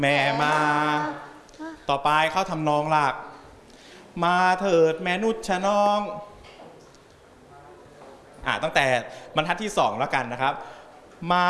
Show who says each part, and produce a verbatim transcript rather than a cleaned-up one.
Speaker 1: แม่มาต่อไปเข้าทำนองหลักมาเถิดแม่นุชชะน้องอ่าตั้งแต่บรรทัดที่สองแล้วกันนะครับมา